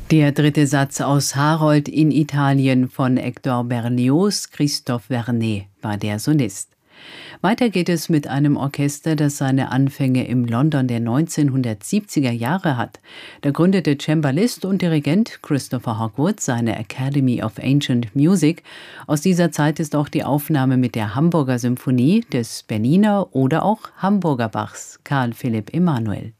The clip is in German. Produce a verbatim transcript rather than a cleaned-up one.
Der dritte Satz aus Harold in Italien von Hector Berlioz, Christophe Vernet war der Solist. Weiter geht es mit einem Orchester, das seine Anfänge im London der neunzehnhundertsiebziger Jahre hat. Da gründete Cembalist und Dirigent Christopher Hogwood seine Academy of Ancient Music. Aus dieser Zeit ist auch die Aufnahme mit der Hamburger Symphonie, des Berliner oder auch Hamburger Bachs Karl Philipp Emanuel.